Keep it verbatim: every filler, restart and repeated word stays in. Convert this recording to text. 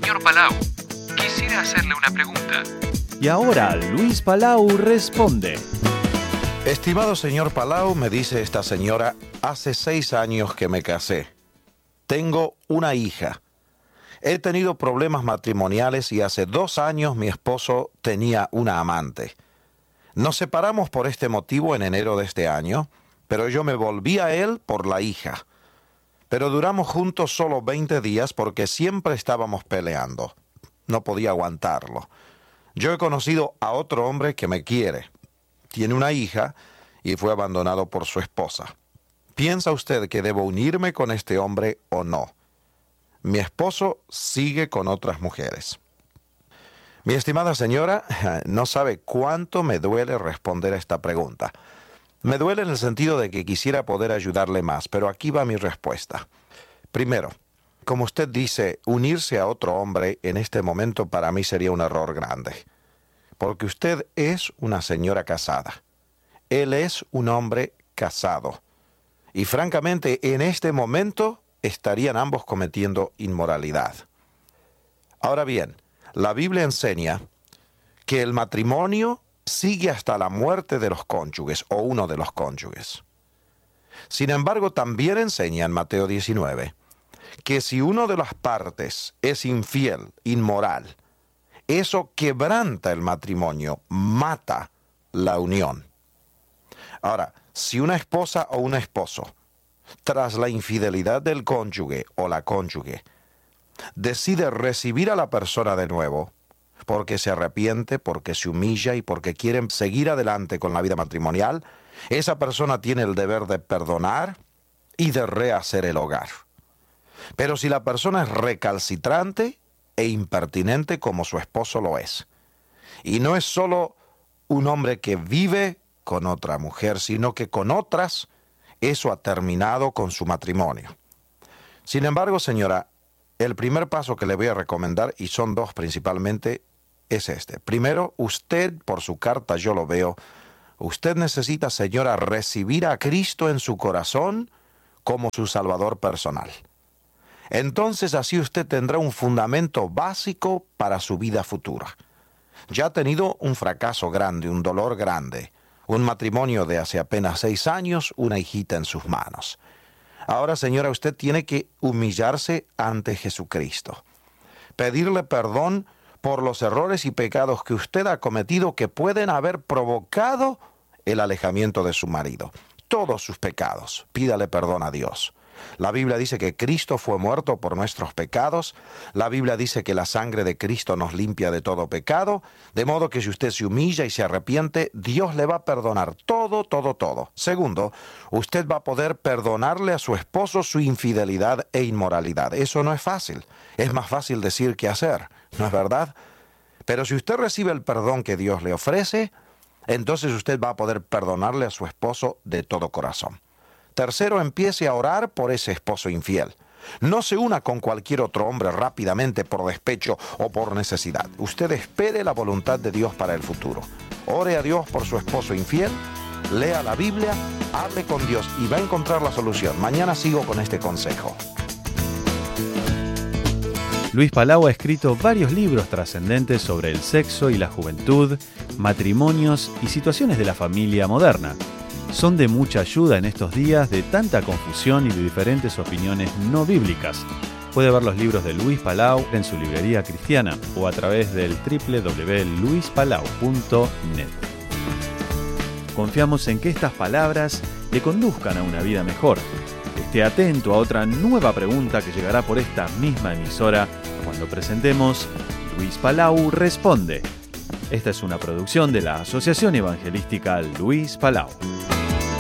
Señor Palau, quisiera hacerle una pregunta. Y ahora Luis Palau responde. Estimado señor Palau, me dice esta señora, hace seis años que me casé. Tengo una hija. He tenido problemas matrimoniales y hace dos años mi esposo tenía una amante. Nos separamos por este motivo en enero de este año, pero yo me volví a él por la hija. Pero duramos juntos solo veinte días porque siempre estábamos peleando. No podía aguantarlo. Yo he conocido a otro hombre que me quiere. Tiene una hija y fue abandonado por su esposa. ¿Piensa usted que debo unirme con este hombre o no? Mi esposo sigue con otras mujeres. Mi estimada señora, no sabe cuánto me duele responder a esta pregunta. Me duele en el sentido de que quisiera poder ayudarle más, pero aquí va mi respuesta. Primero, como usted dice, unirse a otro hombre en este momento para mí sería un error grande. Porque usted es una señora casada. Él es un hombre casado. Y francamente, en este momento estarían ambos cometiendo inmoralidad. Ahora bien, la Biblia enseña que el matrimonio sigue hasta la muerte de los cónyuges o uno de los cónyuges. Sin embargo, también enseña en Mateo diecinueve que si uno de las partes es infiel, inmoral, eso quebranta el matrimonio, mata la unión. Ahora, si una esposa o un esposo, tras la infidelidad del cónyuge o la cónyuge, decide recibir a la persona de nuevo, porque se arrepiente, porque se humilla y porque quieren seguir adelante con la vida matrimonial, esa persona tiene el deber de perdonar y de rehacer el hogar. Pero si la persona es recalcitrante e impertinente como su esposo lo es, y no es solo un hombre que vive con otra mujer, sino que con otras, eso ha terminado con su matrimonio. Sin embargo, señora, el primer paso que le voy a recomendar, y son dos principalmente, es este. Primero, usted, por su carta yo lo veo, usted necesita, señora, recibir a Cristo en su corazón como su Salvador personal. Entonces así usted tendrá un fundamento básico para su vida futura. Ya ha tenido un fracaso grande, un dolor grande, un matrimonio de hace apenas seis años, una hijita en sus manos. Ahora, señora, usted tiene que humillarse ante Jesucristo, pedirle perdón por los errores y pecados que usted ha cometido que pueden haber provocado el alejamiento de su marido. Todos sus pecados, pídale perdón a Dios. La Biblia dice que Cristo fue muerto por nuestros pecados. La Biblia dice que la sangre de Cristo nos limpia de todo pecado. De modo que si usted se humilla y se arrepiente, Dios le va a perdonar todo, todo, todo. Segundo, usted va a poder perdonarle a su esposo su infidelidad e inmoralidad. Eso no es fácil. Es más fácil decir que hacer, ¿no es verdad? Pero si usted recibe el perdón que Dios le ofrece, entonces usted va a poder perdonarle a su esposo de todo corazón. Tercero, empiece a orar por ese esposo infiel. No se una con cualquier otro hombre rápidamente por despecho o por necesidad. Usted espere la voluntad de Dios para el futuro. Ore a Dios por su esposo infiel, lea la Biblia, hable con Dios y va a encontrar la solución. Mañana sigo con este consejo. Luis Palau ha escrito varios libros trascendentes sobre el sexo y la juventud, matrimonios y situaciones de la familia moderna. Son de mucha ayuda en estos días de tanta confusión y de diferentes opiniones no bíblicas. Puede ver los libros de Luis Palau en su librería cristiana o a través del doble u doble u doble u punto luis palau punto net. Confiamos en que estas palabras le conduzcan a una vida mejor. Esté atento a otra nueva pregunta que llegará por esta misma emisora cuando presentemos Luis Palau Responde. Esta es una producción de la Asociación Evangelística Luis Palau.